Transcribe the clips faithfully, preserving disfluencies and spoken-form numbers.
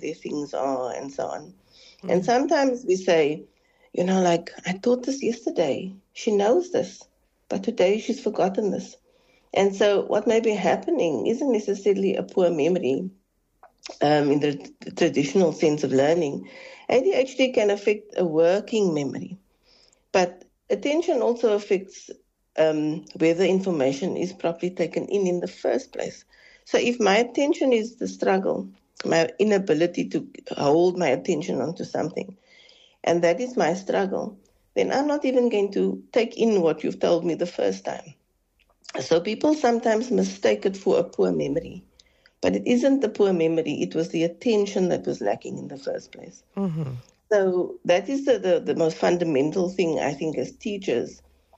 their things are, and so on. Mm-hmm. And sometimes we say, you know, like, I taught this yesterday. She knows this, but today she's forgotten this. And so what may be happening isn't necessarily a poor memory um, in the, the traditional sense of learning. A D H D can affect a working memory, but attention also affects um, whether information is properly taken in in the first place. So if my attention is the struggle, my inability to hold my attention onto something, and that is my struggle, then I'm not even going to take in what you've told me the first time. So people sometimes mistake it for a poor memory, but it isn't the poor memory, it was the attention that was lacking in the first place. Mm-hmm. So that is the, the, the most fundamental thing, I think, as teachers,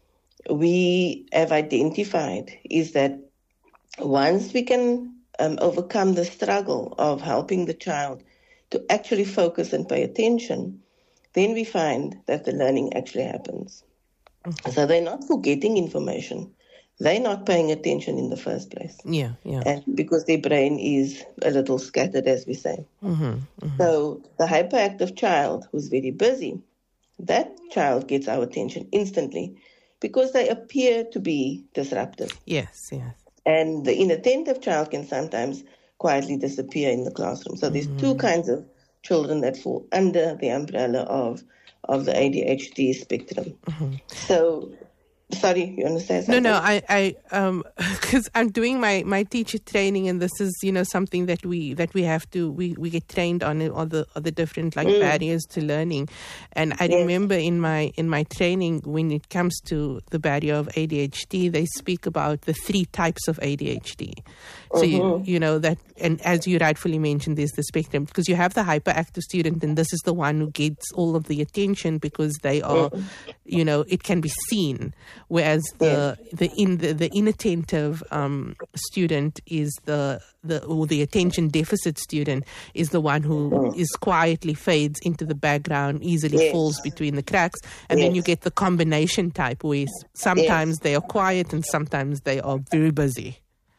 we have identified, is that once we can um, overcome the struggle of helping the child to actually focus and pay attention, then we find that the learning actually happens. Mm-hmm. So they're not forgetting information. They're not paying attention in the first place. Yeah, yeah. And because their brain is a little scattered, as we say. Mm-hmm, mm-hmm. So the hyperactive child who's very busy, that child gets our attention instantly because they appear to be disruptive. Yes, yes. And the inattentive child can sometimes quietly disappear in the classroom. So there's mm-hmm. two kinds of children that fall under the umbrella of, of the A D H D spectrum. Mm-hmm. So... Sorry, you want to say something? No, no, I, I, um, because I'm doing my, my teacher training, and this is, you know, something that we that we have to we, we get trained on all the all the different like mm. barriers to learning, and I yes. remember in my in my training when it comes to the barrier of A D H D, they speak about the three types of A D H D. So mm-hmm. you you know that, and as you rightfully mentioned, there's the spectrum, because you have the hyperactive student, and this is the one who gets all of the attention because they are, mm. you know, it can be seen. Whereas the yeah. the in the, the inattentive um, student is the the or the attention deficit student is the one who mm. is quietly fades into the background, easily yes. falls between the cracks, and yes. then you get the combination type where sometimes yes. they are quiet and sometimes they are very busy.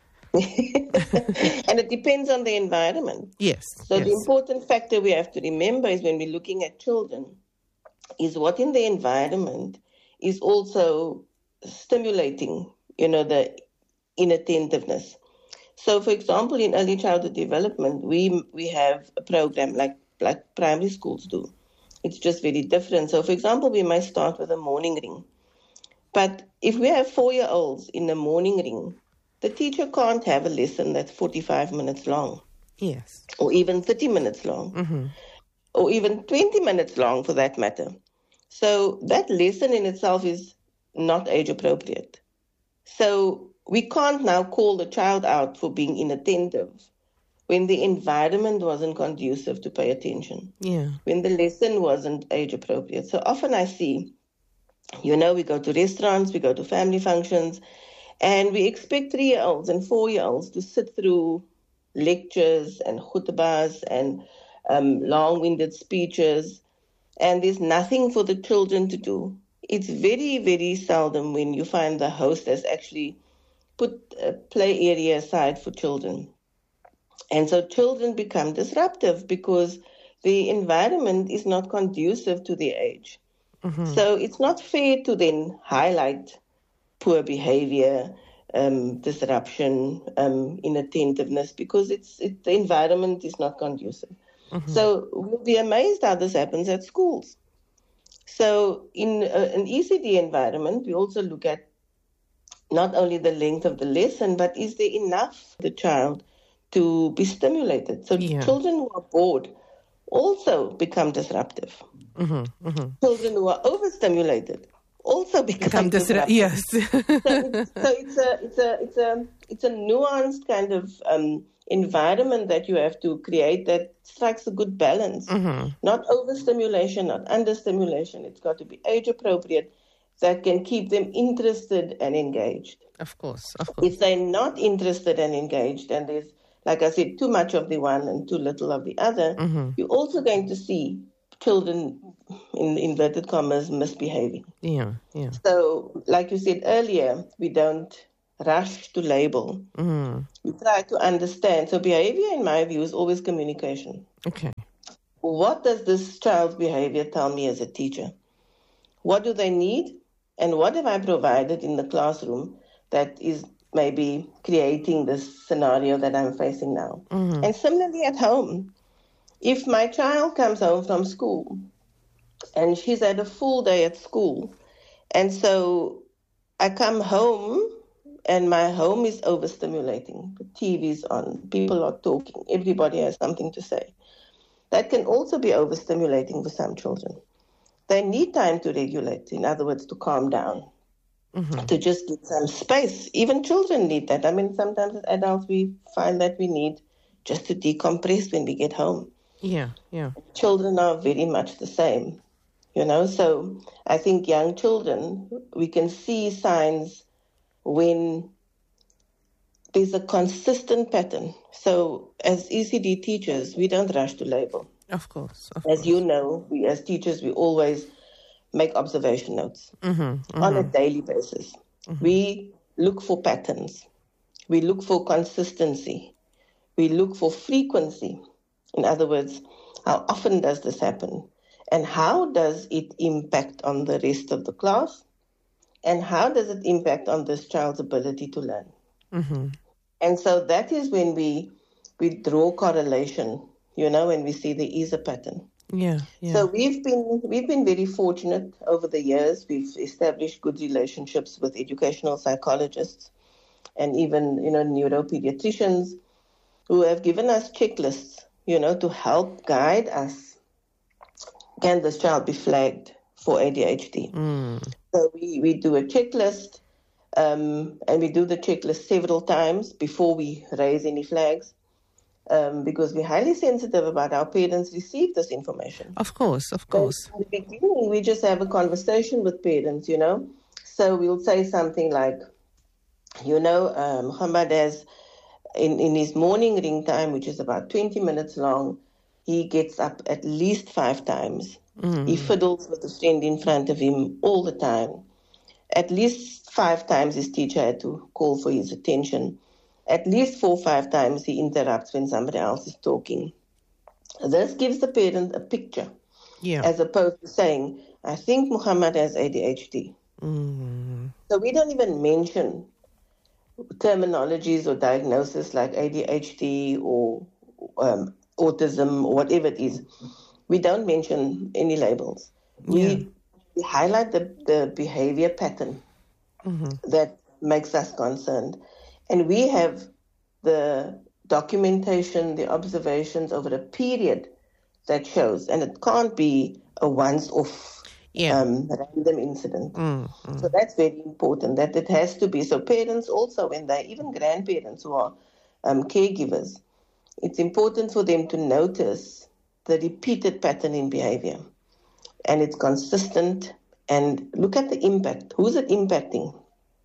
And it depends on the environment. Yes. So yes. the important factor we have to remember is when we're looking at children is what in the environment is also stimulating, you know, the inattentiveness. So, for example, in early childhood development, we we have a program like, like primary schools do. It's just very different. So, for example, we might start with a morning ring. But if we have four-year-olds in the morning ring, the teacher can't have a lesson that's forty-five minutes long. Yes. Or even thirty minutes long. Mm-hmm. Or even twenty minutes long, for that matter. So that lesson in itself is not age appropriate. So we can't now call the child out for being inattentive when the environment wasn't conducive to pay attention. Yeah. When the lesson wasn't age appropriate. So often I see, you know, we go to restaurants, we go to family functions, and we expect three-year-olds and four-year-olds to sit through lectures and khutbahs and um, long-winded speeches, and there's nothing for the children to do. It's very, very seldom when you find the host has actually put a play area aside for children. And so children become disruptive because the environment is not conducive to their age. Mm-hmm. So it's not fair to then highlight poor behavior, um, disruption, um, inattentiveness, because it's it, the environment is not conducive. Mm-hmm. So we'll be amazed how this happens at schools. So in uh, an E C D environment, we also look at not only the length of the lesson, but is there enough for the child to be stimulated? So yeah. children who are bored also become disruptive. Mm-hmm, mm-hmm. Children who are overstimulated also become, become disruptive. Yes. so, it's, so it's a it's a it's a it's a nuanced kind of um, environment that you have to create that strikes a good balance. Mm-hmm. Not overstimulation, not understimulation. It's got to be age appropriate, that can keep them interested and engaged. Of course, of course. If they're not interested and engaged, and there's, like I said, too much of the one and too little of the other, mm-hmm. you're also going to see children, in inverted commas, misbehaving. Yeah, yeah. So, like you said earlier, we don't rush to label. Mm. We try to understand. So behavior, in my view, is always communication. Okay. What does this child's behavior tell me as a teacher? What do they need? And what have I provided in the classroom that is maybe creating this scenario that I'm facing now? Mm-hmm. And similarly at home, if my child comes home from school and she's had a full day at school, and so I come home and my home is overstimulating. The T V's on, people are talking, everybody has something to say. That can also be overstimulating for some children. They need time to regulate, in other words, to calm down, mm-hmm. to just get some space. Even children need that. I mean, sometimes as adults, we find that we need just to decompress when we get home. Yeah, yeah. Children are very much the same, you know. So I think young children, we can see signs when there's a consistent pattern. So as E C D teachers, we don't rush to label. Of course. Of as course. you know, we as teachers, we always make observation notes mm-hmm, mm-hmm. on a daily basis. Mm-hmm. We look for patterns. We look for consistency. We look for frequency. In other words, how often does this happen? And how does it impact on the rest of the class? And how does it impact on this child's ability to learn? Mm-hmm. And so that is when we we draw correlation, you know, when we see there is a pattern. Yeah, yeah. So we've been we've been very fortunate over the years. We've established good relationships with educational psychologists and even, you know, neuropediatricians who have given us checklists, you know, to help guide us. Can this child be flagged for A D H D? Mm. So we, we do a checklist, um, and we do the checklist several times before we raise any flags. Um, because we're highly sensitive about how parents receive this information. Of course, of course. So in the beginning, we just have a conversation with parents, you know. So we'll say something like, you know, uh, Muhammad has, in, in his morning ring time, which is about twenty minutes long, he gets up at least five times. Mm. He fiddles with a friend in front of him all the time. At least five times his teacher had to call for his attention. At least four or five times he interrupts when somebody else is talking. This gives the parent a picture, yeah. as opposed to saying, I think Muhammad has A D H D. Mm. So we don't even mention terminologies or diagnoses like A D H D or um, autism or whatever it is. We don't mention any labels. Yeah. We, we highlight the, the behavior pattern mm-hmm. that makes us concerned. And we have the documentation, the observations over a period that shows, and it can't be a once-off yeah. um, random incident. Mm, mm. So that's very important, that it has to be. So parents also, when they, even grandparents who are um, caregivers, it's important for them to notice the repeated pattern in behavior. And it's consistent, and look at the impact. Who's it impacting?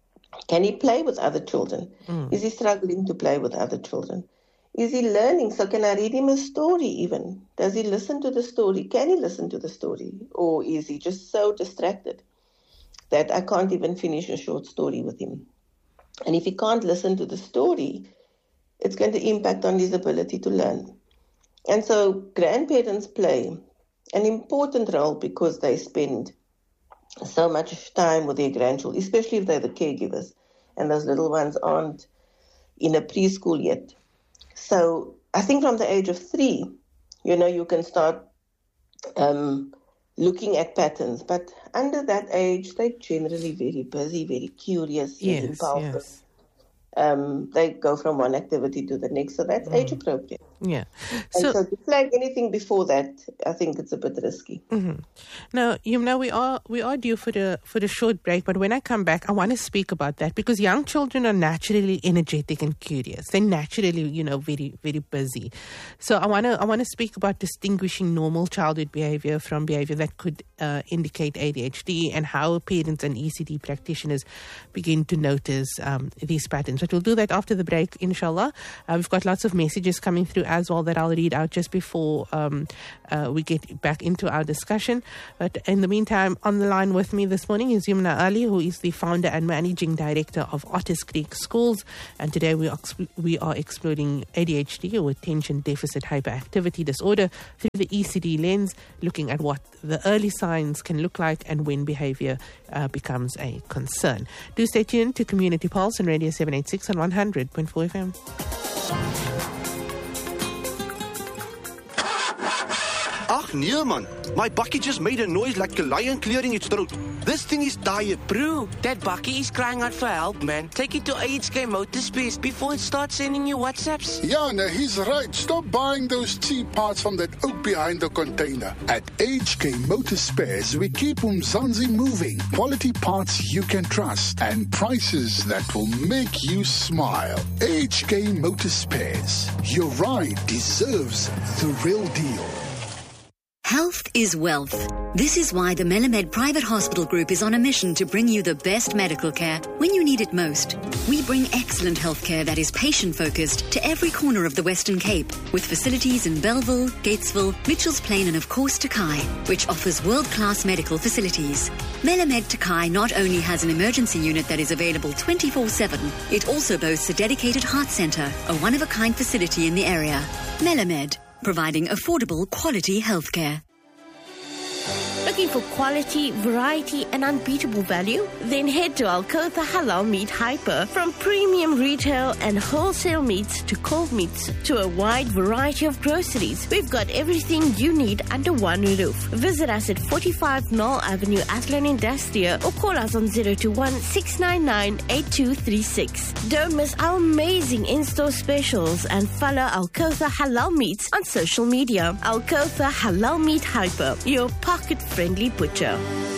Can he play with other children? Mm. Is he struggling to play with other children? Is he learning? So can I read him a story even? Does he listen to the story? Can he listen to the story? Or is he just so distracted that I can't even finish a short story with him? And if he can't listen to the story, it's going to impact on his ability to learn. And so grandparents play an important role because they spend so much time with their grandchildren, especially if they're the caregivers and those little ones aren't in a preschool yet. So I think from the age of three, you know, you can start um, looking at patterns. But under that age, they're generally very busy, very curious, yes, impulsive. Yes. Um, they go from one activity to the next. So that's mm. age appropriate. Yeah. And so, so to flag anything before that, I think it's a bit risky. Mm-hmm. Now, you know, we are we are due for the for the short break, but when I come back, I want to speak about that because young children are naturally energetic and curious. They're naturally, you know, very very busy. So I want to I want to speak about distinguishing normal childhood behavior from behavior that could uh, indicate A D H D and how parents and E C D practitioners begin to notice um, these patterns. But we'll do that after the break, inshallah. Uh, we've got lots of messages coming through as well that I'll read out just before um, uh, we get back into our discussion. But in the meantime, on the line with me this morning is Yumna Ali, who is the founder and managing director of Otters Creek Schools. And today we are, we are exploring A D H D, or attention deficit hyperactivity disorder, through the E C D lens, looking at what the early signs can look like and when behavior uh, becomes a concern. Do stay tuned to Community Pulse on Radio seven eighty-six and one hundred point four F M. Ach nee man, my bakkie just made a noise like a lion clearing its throat. This thing is tired. Bro, that bakkie is crying out for help, man. Take it to A H K Motorspares before it starts sending you WhatsApps. Yeah, no, he's right. Stop buying those cheap parts from that oak behind the container. At A H K Motorspares, we keep Umzansi moving. Quality parts you can trust and prices that will make you smile. A H K Motorspares. Your ride deserves the real deal. Health is wealth. This is why the Melamed Private Hospital Group is on a mission to bring you the best medical care when you need it most. We bring excellent health care that is patient-focused to every corner of the Western Cape, with facilities in Belleville, Gatesville, Mitchells Plain and of course Takai, which offers world-class medical facilities. Melamed Takai not only has an emergency unit that is available twenty-four seven, it also boasts a dedicated heart centre, a one-of-a-kind facility in the area. Melamed, providing affordable, quality healthcare. Looking for quality, variety, and unbeatable value? Then head to Alcotha Halal Meat Hyper. From premium retail and wholesale meats to cold meats to a wide variety of groceries, we've got everything you need under one roof. Visit us at forty-five Knoll Avenue, Athlone Industria, or call us on zero two one, six nine nine, eight two three six. Don't miss our amazing in-store specials and follow Alcotha Halal Meats on social media. Alcotha Halal Meat Hyper, your pocket friendly butcher.